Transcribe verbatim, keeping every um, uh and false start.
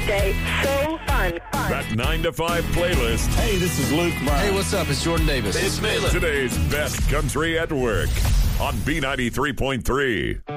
weekday. So fun. fun. That nine to five playlist. Hey, this is Luke Bryan. Hey, what's up? It's Jordan Davis. It's Malin. Today's best country at work on B ninety-three point three.